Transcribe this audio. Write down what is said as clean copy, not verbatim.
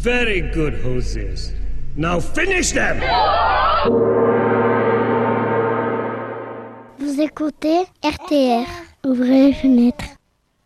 Very good, Hoses. Now finish them! Vous écoutez RTR. Ouvrez les fenêtres.